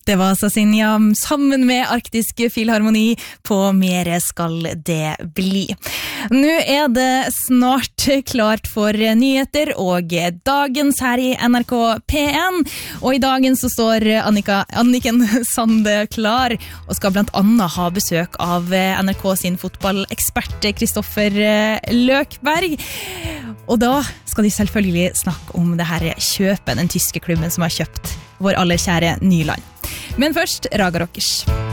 Det var Sasinja sammen med Arktisk Filharmoni på Mere skal det bli. Nå det snart klart for nyheter og dagens her i NRK P1. Og i dagen så står Anniken Sande klar og skal blant annet ha besøk av NRK sin fotballekspert Kristoffer Løkberg. Og da skal de selvfølgelig snakke om det her kjøpen, den tyske klubben som har kjøpt vår aller kjære Nyland. Men først, Raga Rockers.